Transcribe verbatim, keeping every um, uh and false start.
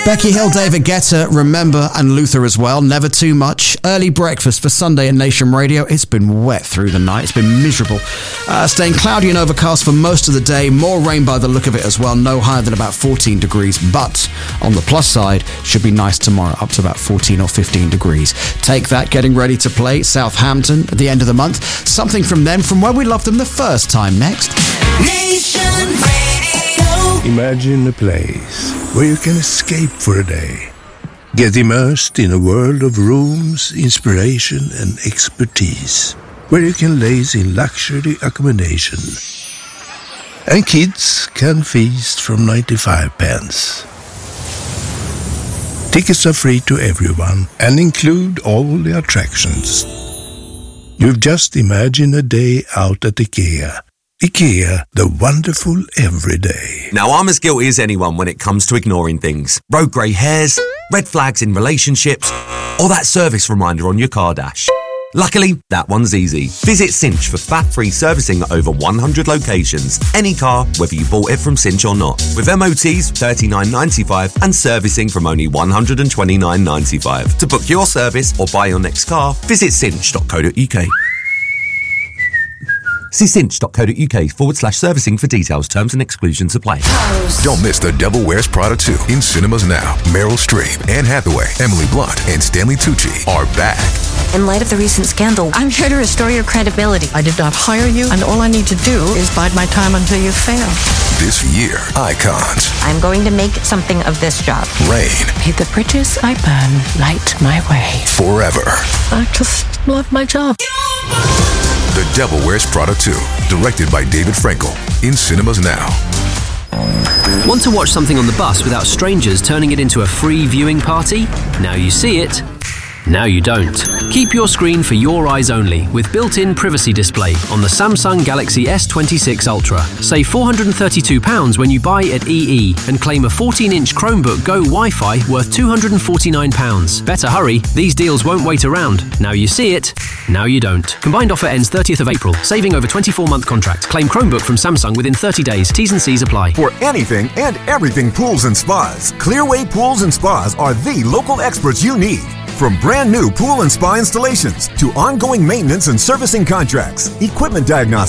Becky Hill, David Guetta, Remember, and Luther as well. Never Too Much. Early breakfast for Sunday in Nation Radio. It's been wet through the night. It's been miserable. Uh, staying cloudy and overcast for most of the day. More rain by the look of it as well. No higher than about fourteen degrees. But on the plus side, should be nice tomorrow, up to about fourteen or fifteen degrees. Take that, getting ready to play Southampton at the end of the month. Something from them, from where we loved them the first time. Next. Nation Radio. Imagine a place where you can escape for a day. Get immersed in a world of rooms, inspiration and expertise. Where you can laze in luxury accommodation. And kids can feast from ninety-five pence. Tickets are free to everyone and include all the attractions. You've just imagined a day out at IKEA. IKEA, the wonderful everyday. Now, I'm as guilty as anyone when it comes to ignoring things. Road grey hairs, red flags in relationships, or that service reminder on your car dash. Luckily, that one's easy. Visit Cinch for fat-free servicing at over one hundred locations. Any car, whether you bought it from Cinch or not. With M O Ts thirty-nine ninety-five and servicing from only one hundred twenty-nine ninety-five. To book your service or buy your next car, visit cinch dot co dot uk. See cinch dot co dot uk forward slash servicing for details, terms and exclusions apply. Don't miss The Devil Wears Prada two in cinemas now. Meryl Streep, Anne Hathaway, Emily Blunt, and Stanley Tucci are back. In light of the recent scandal, I'm here to restore your credibility. I did not hire you, and all I need to do is bide my time until you fail. This year, icons. I'm going to make something of this job. Rain. May the bridges I burn light my way. Forever. I just love my job. The Devil Wears Prada two, directed by David Frankel, in cinemas now. Want to watch something on the bus without strangers turning it into a free viewing party? Now you see it. Now you don't. Keep your screen for your eyes only with built-in privacy display on the Samsung Galaxy S twenty-six Ultra. Save four hundred thirty-two pounds when you buy at E E and claim a fourteen-inch Chromebook Go Wi-Fi worth two hundred forty-nine pounds. Better hurry, these deals won't wait around. Now you see it, now you don't. Combined offer ends thirtieth of April. Saving over twenty-four month contract. Claim Chromebook from Samsung within thirty days. T's and C's apply. For anything and everything pools and spas, Clearway Pools and Spas are the local experts you need. From brand new pool and spa installations to ongoing maintenance and servicing contracts, equipment diagnostics,